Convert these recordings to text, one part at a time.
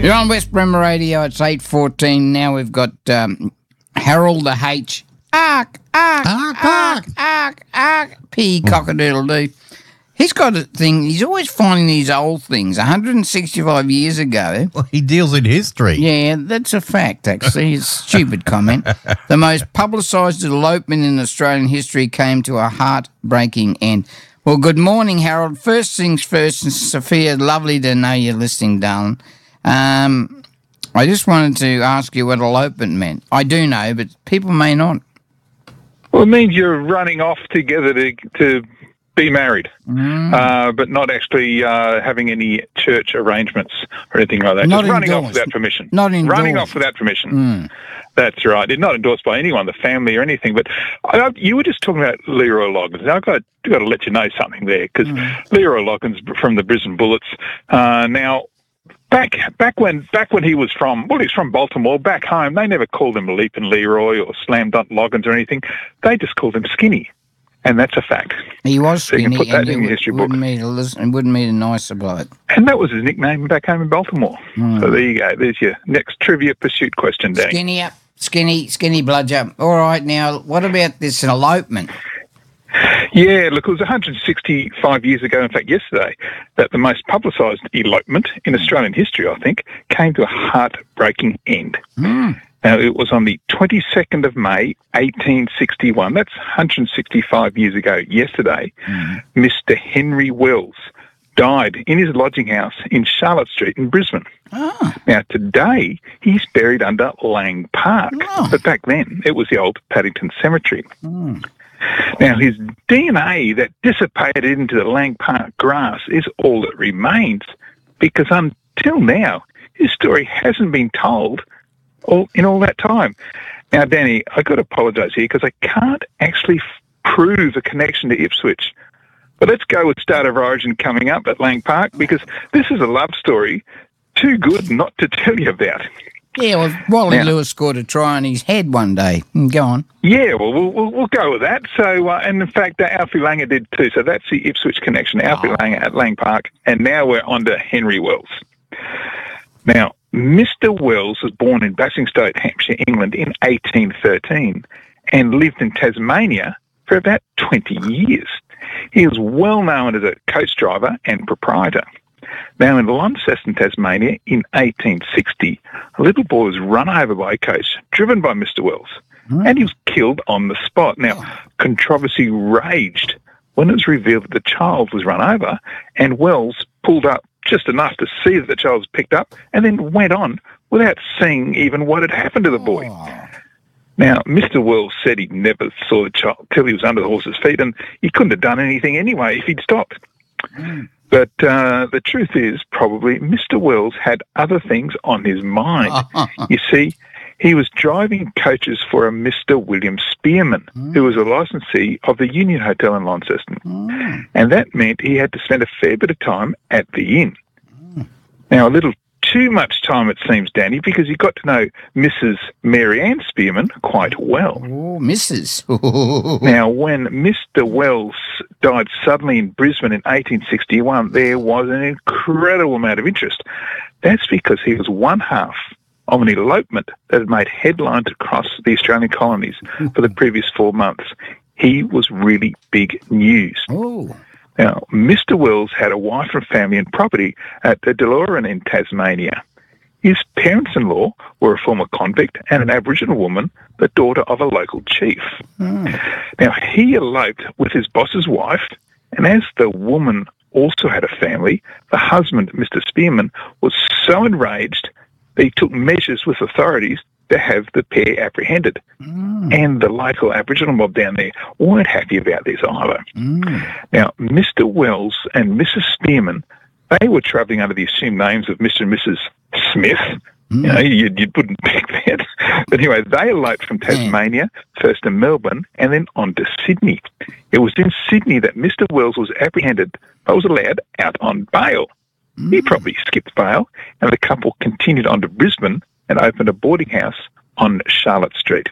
You're on West Bremer Radio. It's 8:14 now. We've got Harold the H. Ark, P. Cock-a-doodle-doo. He's got a thing. He's always finding these old things. 165 years ago. Well, he deals in history. Yeah, that's a fact, actually. It's a stupid comment. The most publicised elopement in Australian history came to a heartbreaking end. Well, good morning, Harold. First things first, and Sophia, lovely to know you're listening, darling. I just wanted to ask you what elopement meant. I do know, but people may not. Well, it means you're running off together to be married, but not actually having any church arrangements or anything like that. Not just running endorsed. off without permission. Not endorsed. Running off without permission. That's right. It's not endorsed by anyone, the family or anything. But you were just talking about Leroy Loggins. Now, I've got to let you know something there, because Leroy Loggins from the Brisbane Bullets. Now, back when he was he's from Baltimore. Back home, they never called him Leapin' Leroy or Slam Dunk Loggins or anything. They just called him Skinny. And that's a fact. He was so you skinny, can put that and in your history book. Wouldn't meet a nicer bloke. And that was his nickname back home in Baltimore. So there you go. There's your next Trivia Pursuit question, Danny. Skinny up, skinny bludger. All right, now, what about this elopement? Yeah, look, it was 165 years ago, in fact yesterday, that the most publicised elopement in Australian history, I think, came to a heartbreaking end. Now, it was on the 22nd of May, 1861. That's 165 years ago yesterday. Mr. Henry Wells died in his lodging house in Charlotte Street in Brisbane. Now, today, he's buried under Lang Park. But back then, it was the old Paddington Cemetery. Now, his DNA that dissipated into the Lang Park grass is all that remains, because until now, his story hasn't been told in all that time. Now, Danny, I've got to apologise here, because I can't actually prove a connection to Ipswich. But let's go with Start of Origin coming up at Lang Park, because this is a love story too good not to tell you about. Yeah, well, Wally Lewis scored a try on his head one day. Go on. Yeah, well, we'll go with that. So, and in fact, Alfie Langer did too. So that's the Ipswich connection, Alfie Langer at Lang Park. And now we're on to Henry Wells. Now, Mr. Wells was born in Basingstoke, Hampshire, England in 1813 and lived in Tasmania for about 20 years. He was well known as a coach driver and proprietor. Now, in Launceston, Tasmania, in 1860, a little boy was run over by a coach driven by Mr. Wells, and he was killed on the spot. Now, controversy raged when it was revealed that the child was run over, and Wells pulled up just enough to see that the child was picked up and then went on without seeing even what had happened to the boy. Now, Mr. Wells said he never saw the child till he was under the horse's feet, and he couldn't have done anything anyway if he'd stopped. But the truth is, probably, Mr. Wells had other things on his mind. You see, he was driving coaches for a Mr. William Spearman, who was a licensee of the Union Hotel in Launceston. And that meant he had to spend a fair bit of time at the inn. Now, a little too much time, it seems, Danny, because he got to know Mrs. Mary Ann Spearman quite well. Oh, Mrs. Now, when Mr. Wells died suddenly in Brisbane in 1861, there was an incredible amount of interest. That's because he was one half of an elopement that had made headlines across the Australian colonies for the previous 4 months. He was really big news. Now, Mr. Wells had a wife and family and property at Deloran in Tasmania. His parents-in-law were a former convict and an Aboriginal woman, the daughter of a local chief. Now, he eloped with his boss's wife, and as the woman also had a family, the husband, Mr. Spearman, was so enraged that he took measures with authorities to have the pair apprehended. And the local Aboriginal mob down there weren't happy about this either. Now, Mr. Wells and Mrs. Spearman, they were travelling under the assumed names of Mr. and Mrs. Smith. You know, you wouldn't pick that. But anyway, they eloped from Tasmania, first to Melbourne, and then on to Sydney. It was in Sydney that Mr. Wells was apprehended, but was allowed out on bail. He probably skipped bail, and the couple continued on to Brisbane and opened a boarding house on Charlotte Street.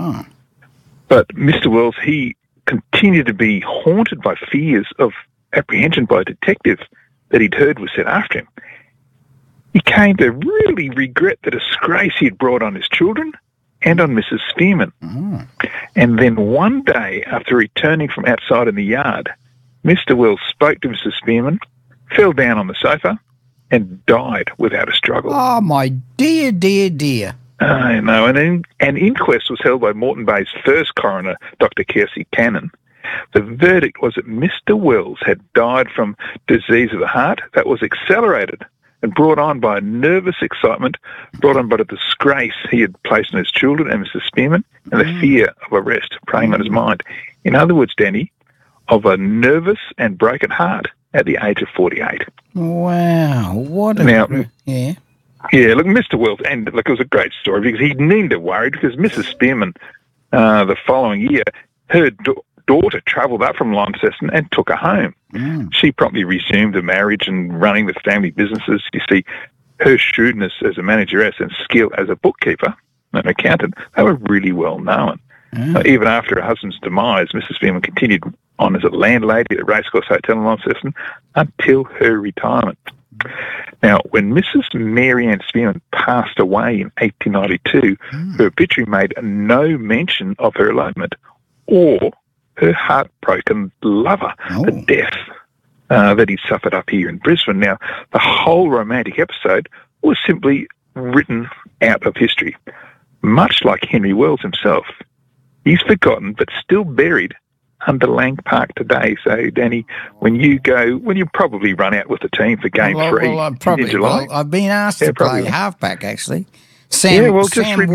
But Mr. Wells, he continued to be haunted by fears of apprehension by a detective that he'd heard was set after him. he came to really regret the disgrace he had brought on his children and on Mrs. Spearman. And then one day, after returning from outside in the yard, Mr. Wells spoke to Mrs. Spearman, fell down on the sofa, and died without a struggle. Oh, my dear, dear, dear. I know. And then an inquest was held by Moreton Bay's first coroner, Dr. Kiersey Cannon. The verdict was that Mr. Wells had died from disease of the heart that was accelerated and brought on by nervous excitement, brought on by the disgrace he had placed on his children and Mrs. Spearman, and the fear of arrest preying on his mind. In other words, Danny, of a nervous and broken heart at the age of 48. Wow, what a... Yeah. Yeah, look, Mr. Wells, and look, it was a great story because he needn't have worried because Mrs. Spearman, the following year, her daughter travelled up from Launceston and took her home. She promptly resumed the marriage and running the family businesses. You see, her shrewdness as a manageress and skill as a bookkeeper, an accountant, they were really well known. Even after her husband's demise, Mrs. Spearman continued on as a landlady at the Racecourse Hotel in Launceston until her retirement. Now, when Mrs. Mary Ann Spearman passed away in 1892, her obituary made no mention of her elopement or her heartbroken lover, the death that he suffered up here in Brisbane. Now, the whole romantic episode was simply written out of history. Much like Henry Wells himself, he's forgotten but still buried under Lang Park today. So, Danny, when you probably run out with the team for Game 3 in July. Well, I've been asked to play halfback, actually. Sam Walker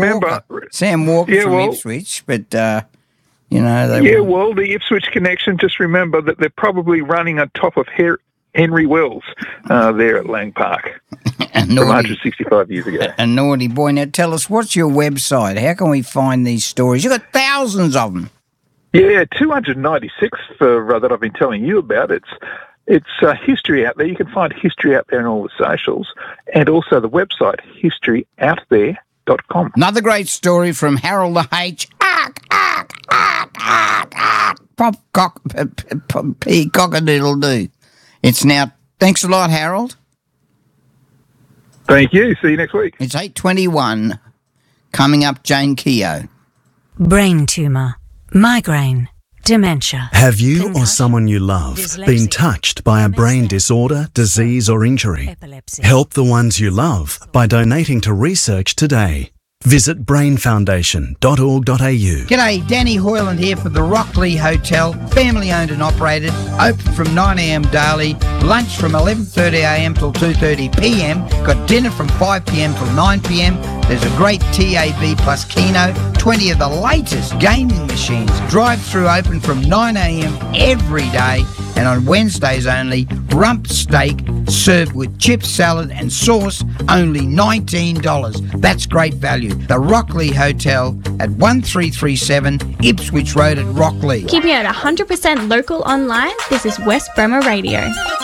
from Ipswich, but, the Ipswich connection, just remember that they're probably running on top of Henry Wells there at Lang Park from 165 years ago. A naughty boy. Now, tell us, what's your website? How can we find these stories? You've got thousands of them. Yeah, 296 that I've been telling you about. It's history out there. You can find history out there on all the socials, and also the website historyouthere.com. Another great story from Harold the H. Cock-a-doodle-doo. It's now. Thanks a lot, Harold. Thank you. See you next week. It's 8:21. Coming up, Jane Keogh. Brain tumour, migraine, dementia. Have you or someone you love been touched by a brain disorder, disease or injury? Epilepsy. Help the ones you love by donating to research today. Visit brainfoundation.org.au. G'day, Danny Hoyland here for the Rockley Hotel, family owned and operated, open from 9am daily, lunch from 11:30am till 2:30pm, got dinner from 5pm till 9pm. There's a great TAB plus Keno, 20 of the latest gaming machines, drive-through open from 9am every day, and on Wednesdays only, rump steak served with chip salad and sauce, only $19. That's great value. The Rockley Hotel at 1337 Ipswich Road at Rockley. Keeping it 100% local online, this is West Bremer Radio.